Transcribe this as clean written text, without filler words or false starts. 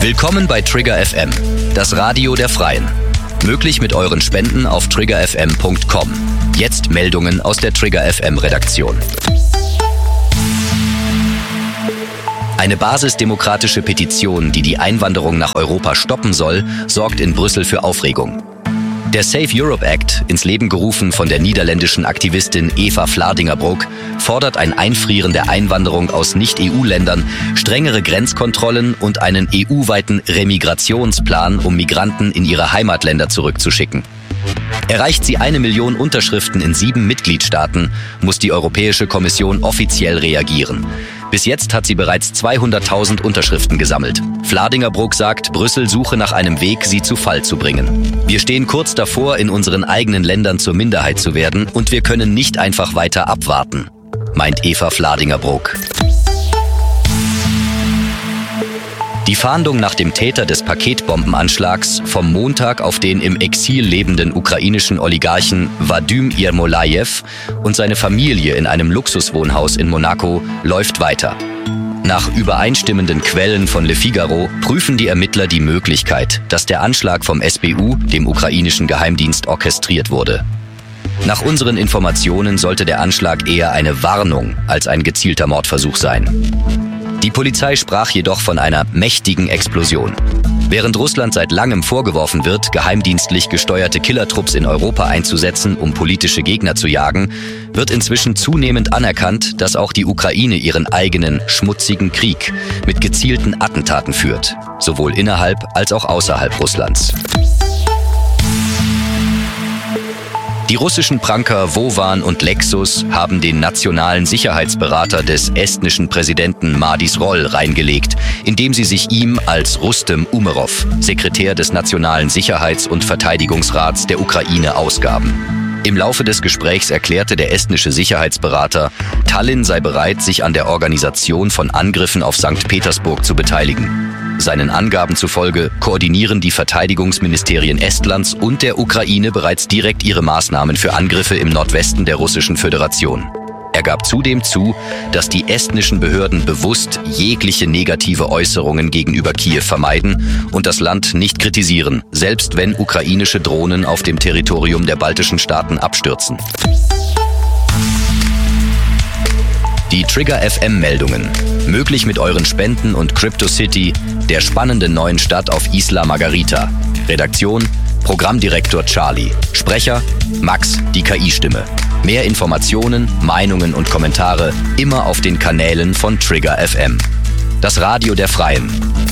Willkommen bei Trigger FM, das Radio der Freien. Möglich mit euren Spenden auf triggerfm.com. Jetzt Meldungen aus der Trigger FM Redaktion. Eine basisdemokratische Petition, die die Einwanderung nach Europa stoppen soll, sorgt in Brüssel für Aufregung. Der Save Europe Act, ins Leben gerufen von der niederländischen Aktivistin Eva Vlaardingerbroek, fordert ein Einfrieren der Einwanderung aus Nicht-EU-Ländern, strengere Grenzkontrollen und einen EU-weiten Remigrationsplan, um Migranten in ihre Heimatländer zurückzuschicken. Erreicht sie 1 Million Unterschriften in 7 Mitgliedstaaten, muss die Europäische Kommission offiziell reagieren. Bis jetzt hat sie bereits 200.000 Unterschriften gesammelt. Vlaardingerbroek sagt, Brüssel suche nach einem Weg, sie zu Fall zu bringen. Wir stehen kurz davor, in unseren eigenen Ländern zur Minderheit zu werden und wir können nicht einfach weiter abwarten, meint Eva Vlaardingerbroek. Die Fahndung nach dem Täter des Paketbombenanschlags vom Montag auf den im Exil lebenden ukrainischen Oligarchen Wadim Yermolayev und seine Familie in einem Luxuswohnhaus in Monaco läuft weiter. Nach übereinstimmenden Quellen von Le Figaro prüfen die Ermittler die Möglichkeit, dass der Anschlag vom SBU, dem ukrainischen Geheimdienst, orchestriert wurde. Nach unseren Informationen sollte der Anschlag eher eine Warnung als ein gezielter Mordversuch sein. Die Polizei sprach jedoch von einer mächtigen Explosion. Während Russland seit langem vorgeworfen wird, geheimdienstlich gesteuerte Killertrupps in Europa einzusetzen, um politische Gegner zu jagen, wird inzwischen zunehmend anerkannt, dass auch die Ukraine ihren eigenen schmutzigen Krieg mit gezielten Attentaten führt, sowohl innerhalb als auch außerhalb Russlands. Die russischen Pranker Wovan und Lexus haben den nationalen Sicherheitsberater des estnischen Präsidenten Madis Roll reingelegt, indem sie sich ihm als Rustem Umerov, Sekretär des Nationalen Sicherheits- und Verteidigungsrats der Ukraine, ausgaben. Im Laufe des Gesprächs erklärte der estnische Sicherheitsberater, Tallinn sei bereit, sich an der Organisation von Angriffen auf St. Petersburg zu beteiligen. Seinen Angaben zufolge koordinieren die Verteidigungsministerien Estlands und der Ukraine bereits direkt ihre Maßnahmen für Angriffe im Nordwesten der Russischen Föderation. Er gab zudem zu, dass die estnischen Behörden bewusst jegliche negative Äußerungen gegenüber Kiew vermeiden und das Land nicht kritisieren, selbst wenn ukrainische Drohnen auf dem Territorium der baltischen Staaten abstürzen. Die Trigger FM Meldungen. Möglich mit euren Spenden und CryptoCity, der spannenden neuen Stadt auf Isla Margarita. Redaktion: Programmdirektor Charlie. Sprecher: Max, die KI-Stimme. Mehr Informationen, Meinungen und Kommentare immer auf den Kanälen von Trigger FM. Das Radio der Freien.